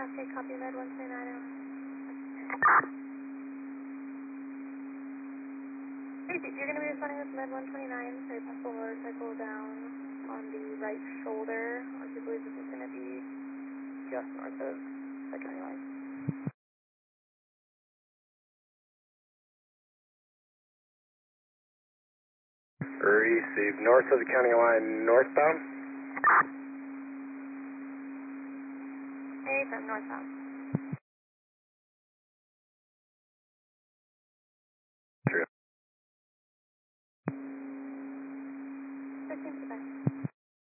Cascade, copy med 129. Hey, you're going to be responding with med 129, very possible motorcycle down on the right shoulder. I do believe this is going to be just north of the county line. Received north of the county line, northbound. Hey, from northbound.